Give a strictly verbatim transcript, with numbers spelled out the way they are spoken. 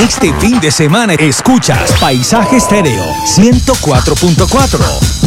Este fin de semana escuchas Paisaje Estéreo ciento cuatro punto cuatro.